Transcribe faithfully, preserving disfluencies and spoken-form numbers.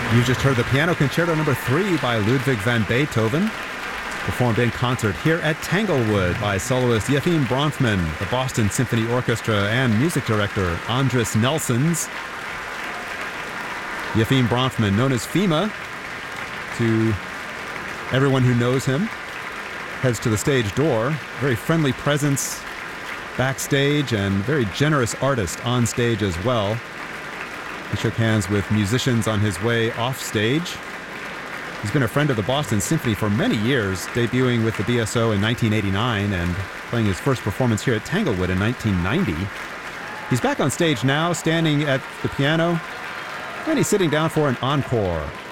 You just heard the Piano Concerto number three by Ludwig van Beethoven, performed in concert here at Tanglewood by soloist Yefim Bronfman, the Boston Symphony Orchestra, and music director Andris Nelsons. Yefim Bronfman, known as FEMA to everyone who knows him, heads to the stage door. Very friendly presence backstage and very generous artist on stage as well. He shook hands with musicians on his way off stage. He's been a friend of the Boston Symphony for many years, debuting with the B S O in nineteen eighty-nine and playing his first performance here at Tanglewood in nineteen ninety. He's back on stage now, standing at the piano, and he's sitting down for an encore.